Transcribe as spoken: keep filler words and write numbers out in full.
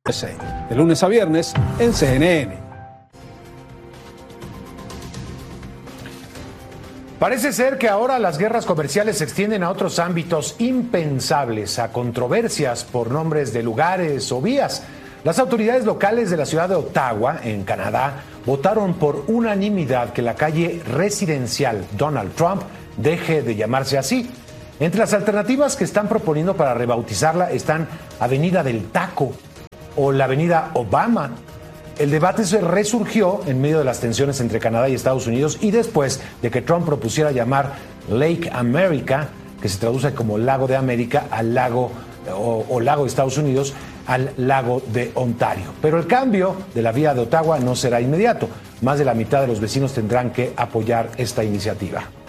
De lunes a viernes en C N N. Parece ser que ahora las guerras comerciales se extienden a otros ámbitos impensables, a controversias por nombres de lugares o vías. Las autoridades locales de la ciudad de Ottawa, en Canadá, votaron por unanimidad que la calle residencial Donald Trump deje de llamarse así. Entre las alternativas que están proponiendo para rebautizarla están Avenida del Taco o la Avenida Obama. El debate se resurgió en medio de las tensiones entre Canadá y Estados Unidos y después de que Trump propusiera llamar Lake America, que se traduce como Lago de América, al lago o, o Lago de Estados Unidos, al Lago de Ontario. Pero el cambio de la vía de Ottawa no será inmediato. Más de la mitad de los vecinos tendrán que apoyar esta iniciativa.